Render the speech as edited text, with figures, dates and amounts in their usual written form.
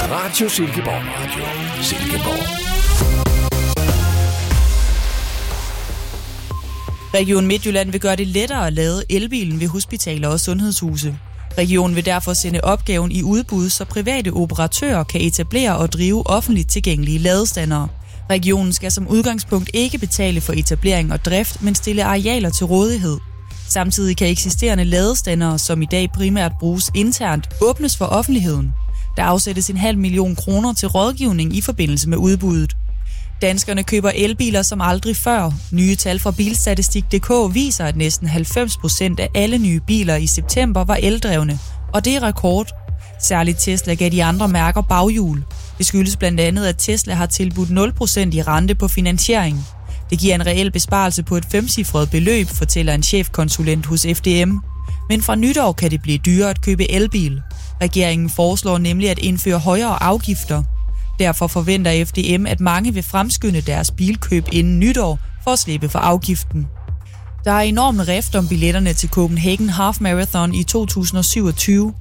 Radio Silkeborg. Radio Silkeborg. Region Midtjylland vil gøre det lettere at lade elbilen ved hospitaler og sundhedshuse. Regionen vil derfor sende opgaven i udbud, så private operatører kan etablere og drive offentligt tilgængelige ladestandere. Regionen skal som udgangspunkt ikke betale for etablering og drift, men stille arealer til rådighed. Samtidig kan eksisterende ladestandere, som i dag primært bruges internt, åbnes for offentligheden. Der afsættes 500.000 kroner til rådgivning i forbindelse med udbuddet. Danskerne køber elbiler som aldrig før. Nye tal fra Bilstatistik.dk viser, at næsten 90% af alle nye biler i september var eldrevne, og det er rekord. Særligt Tesla gav de andre mærker baghjul. Det skyldes blandt andet, at Tesla har tilbudt 0% i rente på finansiering. Det giver en reel besparelse på et 5-cifret beløb, fortæller en chefkonsulent hos FDM. Men fra nytår kan det blive dyrere at købe elbil. Regeringen foreslår nemlig at indføre højere afgifter. Derfor forventer FDM, at mange vil fremskynde deres bilkøb inden nytår for at slippe for afgiften. Der er enorm rift om billetterne til Copenhagen Half Marathon i 2027.